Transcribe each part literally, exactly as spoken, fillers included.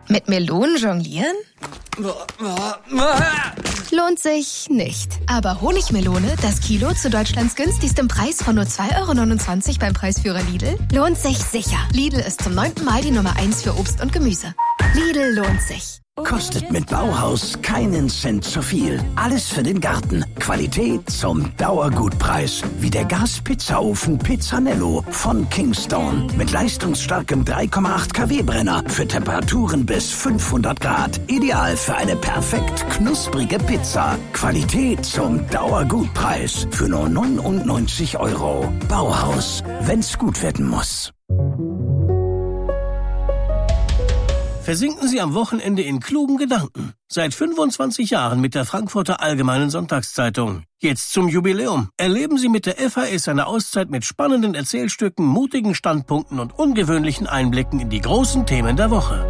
Mit Melonen jonglieren? Lohnt sich nicht. Aber Honigmelone, das Kilo zu Deutschlands günstigstem Preis von nur zwei Euro neunundzwanzig beim Preisführer Lidl, lohnt sich sicher. Lidl ist zum neunten Mal die Nummer eins für Obst und Gemüse. Lidl lohnt sich. Kostet mit Bauhaus keinen Cent zu viel. Alles für den Garten. Qualität zum Dauergutpreis. Wie der Gas-Pizzaofen Pizzanello von Kingstone. Mit leistungsstarkem drei Komma acht Kilowatt Brenner für Temperaturen bis fünfhundert Grad. Ideal für eine perfekt knusprige Pizza. Qualität zum Dauergutpreis. Für nur neunundneunzig Euro. Bauhaus. Wenn's gut werden muss. Versinken Sie am Wochenende in klugen Gedanken. Seit fünfundzwanzig Jahren mit der Frankfurter Allgemeinen Sonntagszeitung. Jetzt zum Jubiläum. Erleben Sie mit der F A S eine Auszeit mit spannenden Erzählstücken, mutigen Standpunkten und ungewöhnlichen Einblicken in die großen Themen der Woche.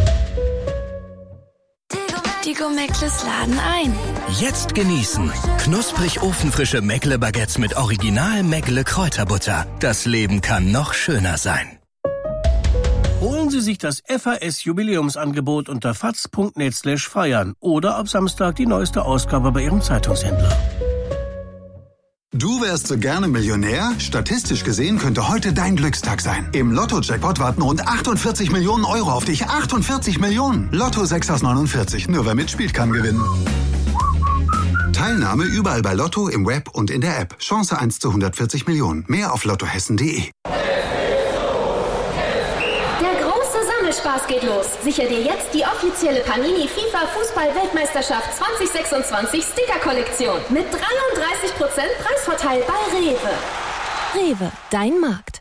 Die Go-Meckles laden ein. Jetzt genießen. Knusprig ofenfrische Meckle-Baguettes mit Original Meckle-Kräuterbutter. Das Leben kann noch schöner sein. Holen Sie sich das F A S-Jubiläumsangebot unter faz punkt net slash feiern oder ab Samstag die neueste Ausgabe bei Ihrem Zeitungshändler. Du wärst so gerne Millionär? Statistisch gesehen könnte heute dein Glückstag sein. Im Lotto-Jackpot warten rund achtundvierzig Millionen Euro auf dich. achtundvierzig Millionen! Lotto sechs aus neunundvierzig. Nur wer mitspielt, kann gewinnen. Teilnahme überall bei Lotto, im Web und in der App. Chance eins zu hundertvierzig Millionen. Mehr auf lottohessen punkt de. Spaß geht los. Sicher dir jetzt die offizielle Panini FIFA Fußball-Weltmeisterschaft zwanzig sechsundzwanzig Sticker-Kollektion mit dreiunddreißig Prozent Preisvorteil bei Rewe. Rewe, dein Markt.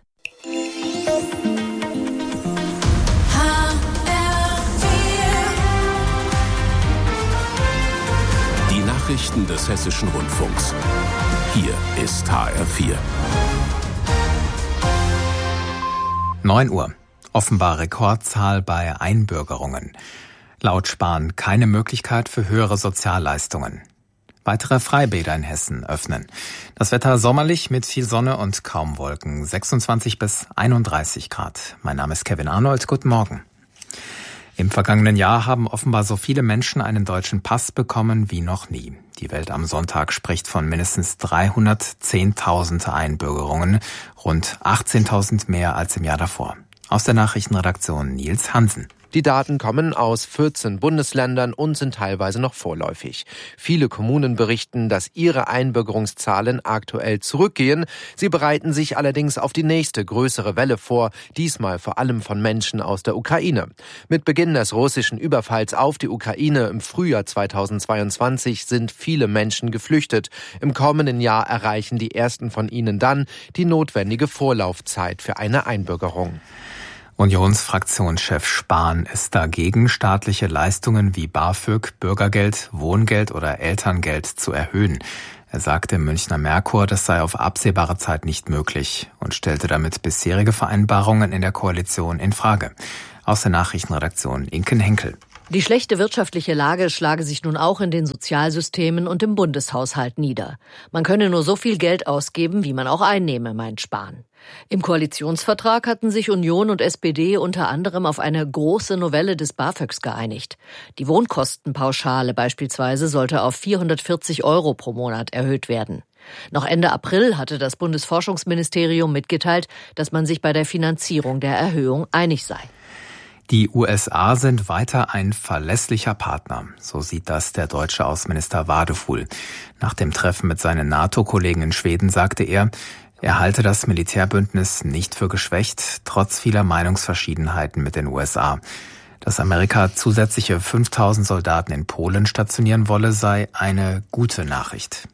Die Nachrichten des Hessischen Rundfunks. Hier ist H R vier. neun Uhr. Offenbar Rekordzahl bei Einbürgerungen. Laut Spahn keine Möglichkeit für höhere Sozialleistungen. Weitere Freibäder in Hessen öffnen. Das Wetter sommerlich mit viel Sonne und kaum Wolken. sechsundzwanzig bis einunddreißig Grad. Mein Name ist Kevin Arnold. Guten Morgen. Im vergangenen Jahr haben offenbar so viele Menschen einen deutschen Pass bekommen wie noch nie. Die Welt am Sonntag spricht von mindestens dreihundertzehntausend Einbürgerungen. Rund achtzehntausend mehr als im Jahr davor. Aus der Nachrichtenredaktion Nils Hansen. Die Daten kommen aus vierzehn Bundesländern und sind teilweise noch vorläufig. Viele Kommunen berichten, dass ihre Einbürgerungszahlen aktuell zurückgehen. Sie bereiten sich allerdings auf die nächste größere Welle vor, diesmal vor allem von Menschen aus der Ukraine. Mit Beginn des russischen Überfalls auf die Ukraine im Frühjahr zweitausendzweiundzwanzig sind viele Menschen geflüchtet. Im kommenden Jahr erreichen die ersten von ihnen dann die notwendige Vorlaufzeit für eine Einbürgerung. Unionsfraktionschef Spahn ist dagegen, staatliche Leistungen wie BAföG, Bürgergeld, Wohngeld oder Elterngeld zu erhöhen. Er sagte im Münchner Merkur, das sei auf absehbare Zeit nicht möglich und stellte damit bisherige Vereinbarungen in der Koalition in Frage. Aus der Nachrichtenredaktion Inken Henkel. Die schlechte wirtschaftliche Lage schlage sich nun auch in den Sozialsystemen und im Bundeshaushalt nieder. Man könne nur so viel Geld ausgeben, wie man auch einnehme, meint Spahn. Im Koalitionsvertrag hatten sich Union und S P D unter anderem auf eine große Novelle des BAföGs geeinigt. Die Wohnkostenpauschale beispielsweise sollte auf vierhundertvierzig Euro pro Monat erhöht werden. Noch Ende April hatte das Bundesforschungsministerium mitgeteilt, dass man sich bei der Finanzierung der Erhöhung einig sei. Die U S A sind weiter ein verlässlicher Partner. So sieht das der deutsche Außenminister Wadefuhl. Nach dem Treffen mit seinen NATO-Kollegen in Schweden sagte er, er halte das Militärbündnis nicht für geschwächt, trotz vieler Meinungsverschiedenheiten mit den U S A. Dass Amerika zusätzliche fünftausend Soldaten in Polen stationieren wolle, sei eine gute Nachricht.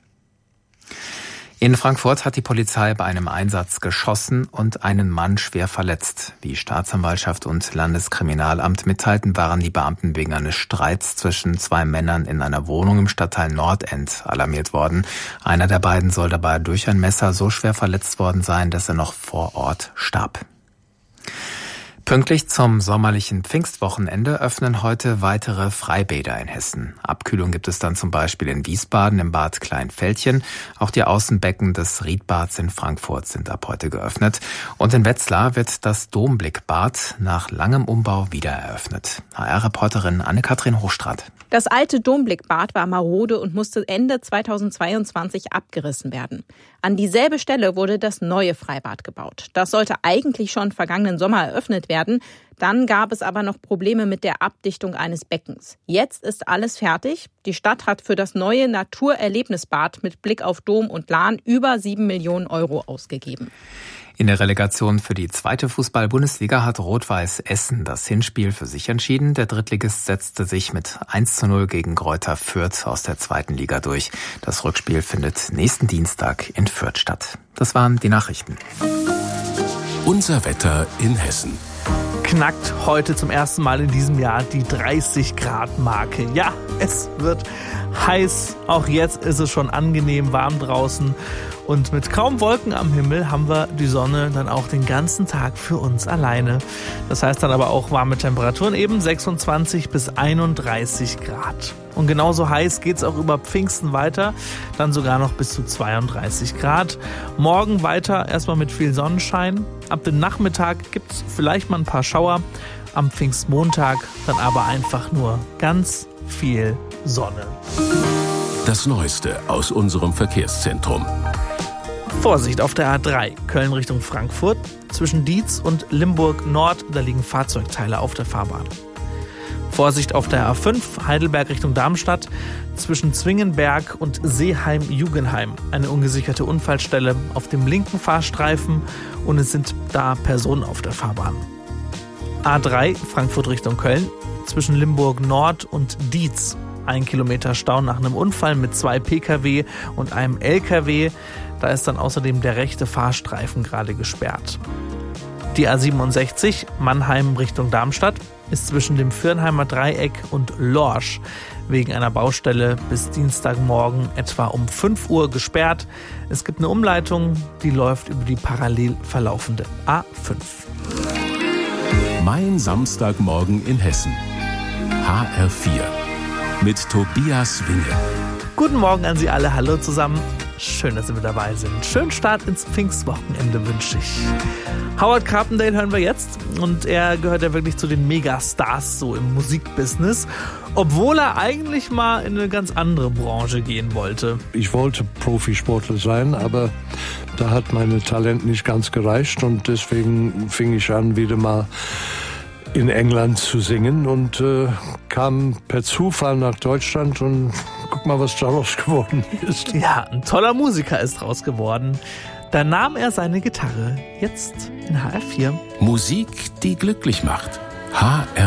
In Frankfurt hat die Polizei bei einem Einsatz geschossen und einen Mann schwer verletzt. Wie Staatsanwaltschaft und Landeskriminalamt mitteilten, waren die Beamten wegen eines Streits zwischen zwei Männern in einer Wohnung im Stadtteil Nordend alarmiert worden. Einer der beiden soll dabei durch ein Messer so schwer verletzt worden sein, dass er noch vor Ort starb. Pünktlich zum sommerlichen Pfingstwochenende öffnen heute weitere Freibäder in Hessen. Abkühlung gibt es dann zum Beispiel in Wiesbaden im Bad Kleinfeldchen. Auch die Außenbecken des Riedbads in Frankfurt sind ab heute geöffnet. Und in Wetzlar wird das Domblickbad nach langem Umbau wieder eröffnet. H R-Reporterin Anne-Kathrin Hochstraat. Das alte Domblickbad war marode und musste Ende zweitausendzweiundzwanzig abgerissen werden. An dieselbe Stelle wurde das neue Freibad gebaut. Das sollte eigentlich schon vergangenen Sommer eröffnet werden. Dann gab es aber noch Probleme mit der Abdichtung eines Beckens. Jetzt ist alles fertig. Die Stadt hat für das neue Naturerlebnisbad mit Blick auf Dom und Lahn über sieben Millionen Euro ausgegeben. In der Relegation für die zweite Fußball-Bundesliga hat Rot-Weiß Essen das Hinspiel für sich entschieden. Der Drittligist setzte sich mit eins zu null gegen Greuther Fürth aus der zweiten Liga durch. Das Rückspiel findet nächsten Dienstag in Fürth statt. Das waren die Nachrichten. Unser Wetter in Hessen. Knackt heute zum ersten Mal in diesem Jahr die dreißig Grad Marke. Ja, es wird heiß. Auch jetzt ist es schon angenehm warm draußen. Und mit kaum Wolken am Himmel haben wir die Sonne dann auch den ganzen Tag für uns alleine. Das heißt dann aber auch warme Temperaturen, eben sechsundzwanzig bis einunddreißig Grad. Und genauso heiß geht's auch über Pfingsten weiter, dann sogar noch bis zu zweiunddreißig Grad. Morgen weiter erstmal mit viel Sonnenschein. Ab dem Nachmittag gibt's vielleicht mal ein paar Schauer. Am Pfingstmontag dann aber einfach nur ganz viel Sonne. Das Neueste aus unserem Verkehrszentrum. Vorsicht auf der A drei, Köln Richtung Frankfurt. Zwischen Dietz und Limburg Nord, da liegen Fahrzeugteile auf der Fahrbahn. Vorsicht auf der A fünf, Heidelberg Richtung Darmstadt. Zwischen Zwingenberg und Seeheim-Jugenheim. Eine ungesicherte Unfallstelle auf dem linken Fahrstreifen und es sind da Personen auf der Fahrbahn. A drei, Frankfurt Richtung Köln. Zwischen Limburg Nord und Dietz. Ein Kilometer Stau nach einem Unfall mit zwei Pkw und einem L K W. Da ist dann außerdem der rechte Fahrstreifen gerade gesperrt. Die A siebenundsechzig, Mannheim Richtung Darmstadt, ist zwischen dem Viernheimer Dreieck und Lorsch wegen einer Baustelle bis Dienstagmorgen etwa um fünf Uhr gesperrt. Es gibt eine Umleitung, die läuft über die parallel verlaufende A fünf. Mein Samstagmorgen in Hessen. H R vier. Mit Tobias Winge. Guten Morgen an Sie alle, hallo zusammen. Schön, dass Sie mit dabei sind. Schönen Start ins Pfingstwochenende wünsche ich. Howard Carpendale hören wir jetzt und er gehört ja wirklich zu den Megastars so im Musikbusiness, obwohl er eigentlich mal in eine ganz andere Branche gehen wollte. Ich wollte Profisportler sein, aber da hat mein Talent nicht ganz gereicht und deswegen fing ich an, wieder mal in England zu singen und äh, kam per Zufall nach Deutschland und guck mal, was daraus geworden ist. Ja, ein toller Musiker ist draus geworden. Da nahm er seine Gitarre, jetzt in H R vier. Musik, die glücklich macht. H R